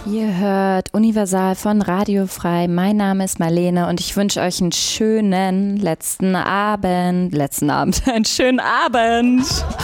Ihr hört Universal von Radio Frei. Mein Name ist Marlene und ich wünsche euch einen schönen einen schönen Abend.